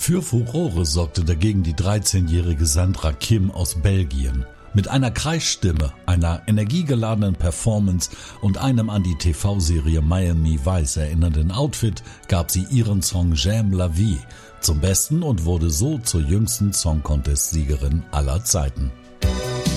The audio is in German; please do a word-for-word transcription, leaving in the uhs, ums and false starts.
Für Furore sorgte dagegen die dreizehnjährige Sandra Kim aus Belgien. Mit einer Kreisstimme, einer energiegeladenen Performance und einem an die T V-Serie Miami Vice erinnernden Outfit gab sie ihren Song J'aime la vie zum Besten und wurde so zur jüngsten Song-Contest-Siegerin aller Zeiten.